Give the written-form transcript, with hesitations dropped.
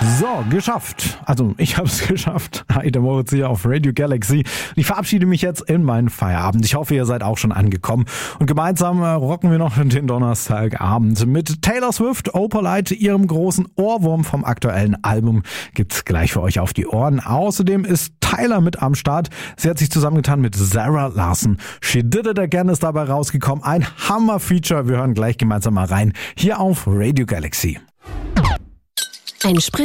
So, geschafft. Also, ich habe es geschafft. Hi, der Moritz hier auf Radio Galaxy. Ich verabschiede mich jetzt in meinen Feierabend. Ich hoffe, ihr seid auch schon angekommen. Und gemeinsam rocken wir noch den Donnerstagabend mit Taylor Swift, Opalite, ihrem großen Ohrwurm vom aktuellen Album. Gibt's gleich für euch auf die Ohren. Außerdem ist Tyler mit am Start. Sie hat sich zusammengetan mit Zara Larsson. She Did It Again ist dabei rausgekommen. Ein Hammer-Feature. Wir hören gleich gemeinsam mal rein. Hier auf Radio Galaxy. Ein